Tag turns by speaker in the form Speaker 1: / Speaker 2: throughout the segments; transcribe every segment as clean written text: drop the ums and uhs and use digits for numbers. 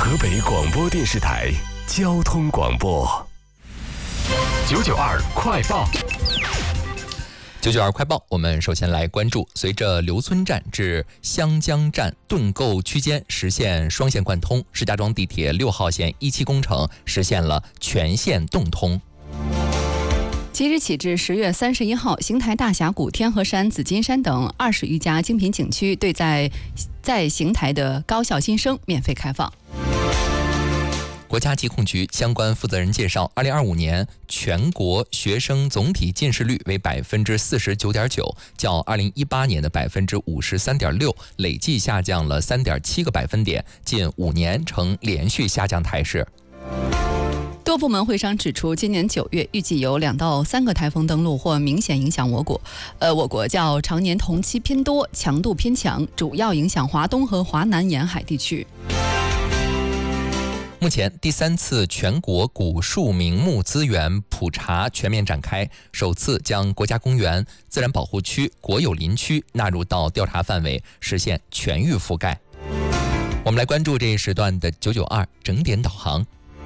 Speaker 1: 河北广播电视台交通广播992快报。
Speaker 2: 992快报，我们首先来关注，随着刘村站至湘江站盾构区间实现双线贯通，石家庄地铁6号线1期工程实现了全线动通。
Speaker 3: 即日起至10月31号，邢台大峡谷、天河山、紫金山等20余家精品景区对在邢台的高校新生免费开放。
Speaker 2: 国家疾控局相关负责人介绍，2025年全国学生总体近视率为49.9%，较2018年的53.6%累计下降了3.7个百分点，近5年呈连续下降态势。
Speaker 3: 多部门会商指出，今年9月预计有2到3个台风登陆或明显影响我国较常年同期偏多，强度偏强，主要影响华东和华南沿海地区。
Speaker 2: 目前第3次全国古树名木资源普查全面展开，首次将国家公园、自然保护区、国有林区纳入到调查范围，实现全域覆盖。我们来关注这一时段的992整点导航。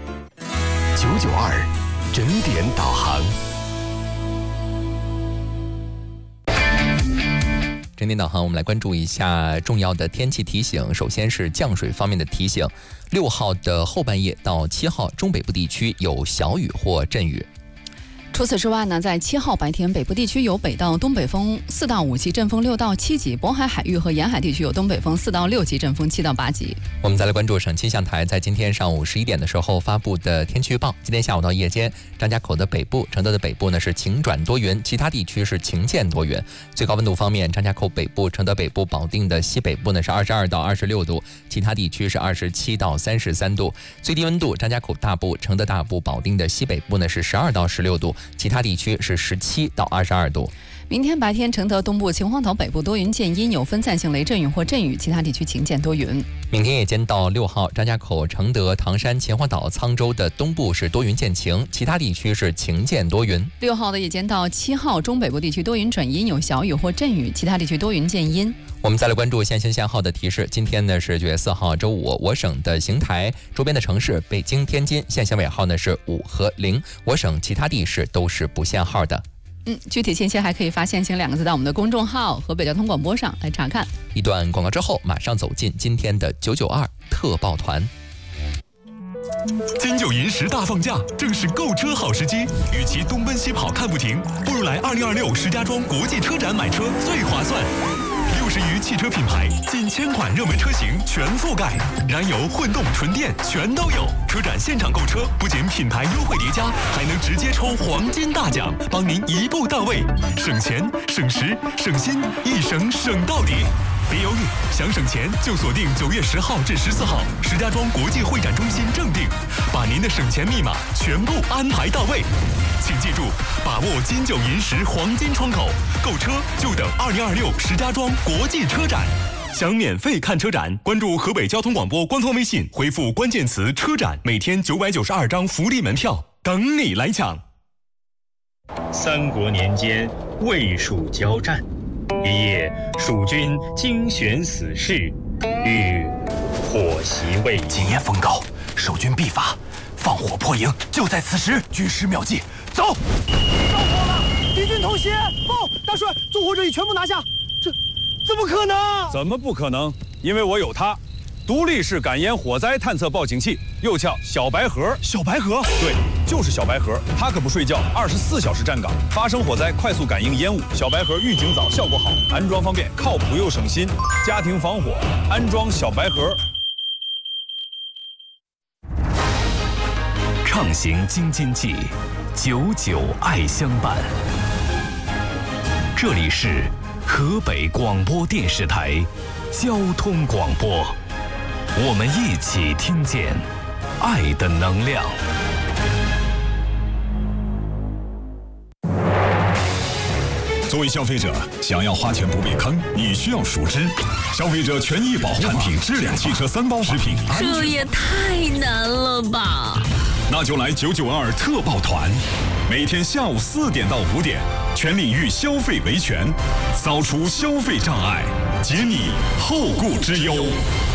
Speaker 1: 992整点导航。
Speaker 2: 整点导航，我们来关注一下重要的天气提醒。首先是降水方面的提醒，6号的后半夜到7号，中北部地区有小雨或阵雨。
Speaker 3: 除此之外呢，在7号白天，北部地区有北到东北风4到5级，阵风6到7级；渤海海域和沿海地区有东北风4到6级，阵风7到8级。
Speaker 2: 我们再来关注省气象台在今天上午11点的时候发布的天气预报。今天下午到夜间，张家口的北部、承德的北部呢是晴转多云，其他地区是晴见多云。最高温度方面，张家口北部、承德北部、保定的西北部呢是22到26度，其他地区是27到33度。最低温度，张家口大部、承德大部、保定的西北部呢是12到16度，其他地区是17到22度。
Speaker 3: 明天白天，承德东部、秦皇岛北部多云见阴，有分散性雷阵雨或阵雨，其他地区晴见多云。
Speaker 2: 明天夜间到6号，张家口、承德、唐山、秦皇岛、沧州的东部是多云见晴，其他地区是晴见多云。
Speaker 3: 6号的夜间到7号，中北部地区多云转阴，有小雨或阵雨，其他地区多云见阴。
Speaker 2: 我们再来关注限星限号的提示。今天呢是9月4号周五，我省的邢台周边的城市北京、天津限行尾号呢是5和0，我省其他地市都是不限号的。
Speaker 3: 具体信息还可以发现行2个字到我们的公众号河北交通广播上来查看。
Speaker 2: 一段广告之后，马上走进今天的992特报团。
Speaker 4: 金九银10大放假，正是购车好时机。与其东奔西跑看不停，不如来2026石家庄国际车展买车最划算。60余汽车品牌，近1000款热门车型全覆盖，燃油、混动、纯电全都有。车展现场购车，不仅品牌优惠叠加，还能直接抽黄金大奖，帮您一步到位，省钱、省时、省心，一省省到底。别犹豫，想省钱就锁定9月10号至14号石家庄国际会展中心正定，把您的省钱密码全部安排到位。请记住，把握金九银10黄金窗口，购车就等2026石家庄国际车展。想免费看车展，关注河北交通广播官方微信，回复关键词车展，每天992张福利门票等你来抢。
Speaker 5: 三国年间，魏蜀交战，一夜蜀军精选死士，欲火袭魏营。
Speaker 1: 今夜风高，守军必发，放火破营就在此时。军师妙计，走！
Speaker 6: 着火了，敌军偷袭！报，大帅，纵火者已全部拿下。这怎么可能？
Speaker 7: 怎么不可能？因为我有它，独立式感烟火灾探测报警器，又叫小白盒。
Speaker 6: 小白盒？
Speaker 7: 对，就是小白盒，它可不睡觉，24小时站岗，发生火灾快速感应烟雾。小白盒预警早，效果好，安装方便，靠谱又省心。家庭防火，安装小白盒。
Speaker 1: 畅行京津冀，99爱相伴。这里是河北广播电视台交通广播，我们一起听见爱的能量。
Speaker 8: 作为消费者，想要花钱不被坑，你需要熟知消费者权益保护产品质量汽车3包食品。
Speaker 9: 这也太难了吧！
Speaker 8: 那就来992特报团，每天下午4点到5点，全领域消费维权，扫除消费障碍，解你后顾之忧。